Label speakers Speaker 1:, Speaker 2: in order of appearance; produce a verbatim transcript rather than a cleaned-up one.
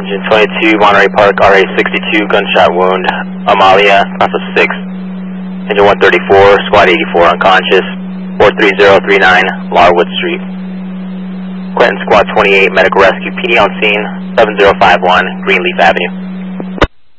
Speaker 1: Engine twenty-two, Monterey Park, R A sixty-two, gunshot wound, Amalia, class of six. Engine one thirty-four, squad eighty-four, unconscious, four three zero three nine, Larwood Street. Quentin, squad twenty-eight, medical rescue, P D on scene, seven zero five one, Greenleaf Avenue.